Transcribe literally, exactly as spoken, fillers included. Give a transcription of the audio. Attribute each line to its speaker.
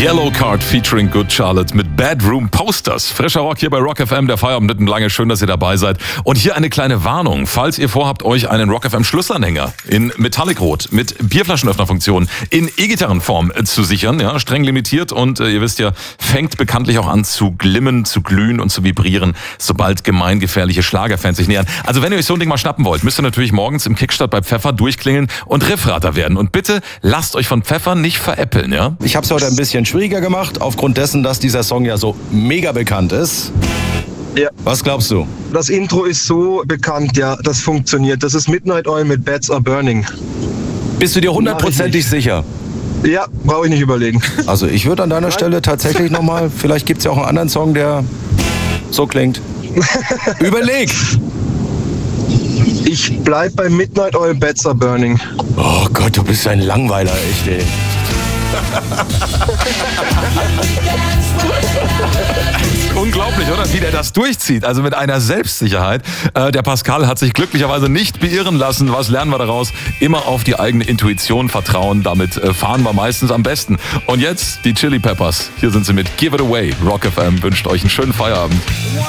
Speaker 1: Yellowcard featuring Good Charlotte mit Bedroom Posters. Frischer Rock hier bei Rock F M, der Feierabend mitten lange. Schön, dass ihr dabei seid. Und hier eine kleine Warnung. Falls ihr vorhabt, euch einen Rock F M Schlüsselanhänger in Metallic-Rot mit Bierflaschenöffnerfunktion in E-Gitarrenform zu sichern, ja, streng limitiert und äh, ihr wisst ja, fängt bekanntlich auch an zu glimmen, zu glühen und zu vibrieren, sobald gemeingefährliche Schlagerfans sich nähern. Also wenn ihr euch so ein Ding mal schnappen wollt, müsst ihr natürlich morgens im Kickstart bei Pfeffer durchklingeln und Riffrater werden. Und bitte lasst euch von Pfeffer nicht veräppeln, ja?
Speaker 2: Ich habe es heute ein bisschen schwieriger gemacht, aufgrund dessen, dass dieser Song ja so mega bekannt ist.
Speaker 3: Ja.
Speaker 2: Was glaubst du?
Speaker 3: Das Intro ist so bekannt, ja, das funktioniert. Das ist Midnight Oil mit Bats Are Burning.
Speaker 2: Bist du dir hundertprozentig sicher?
Speaker 3: Ja, brauche ich nicht überlegen.
Speaker 2: Also ich würde an deiner Nein. Stelle tatsächlich nochmal, vielleicht gibt es ja auch einen anderen Song, der so klingt. Überleg!
Speaker 3: Ich bleib bei Midnight Oil, Bats Are Burning.
Speaker 2: Oh Gott, du bist ein Langweiler, echt, ey.
Speaker 1: Unglaublich, oder? Wie der das durchzieht. Also mit einer Selbstsicherheit. Äh, der Pascal hat sich glücklicherweise nicht beirren lassen. Was lernen wir daraus? Immer auf die eigene Intuition vertrauen. Damit äh, fahren wir meistens am besten. Und jetzt die Chili Peppers. Hier sind sie mit Give It Away. Rock F M wünscht euch einen schönen Feierabend.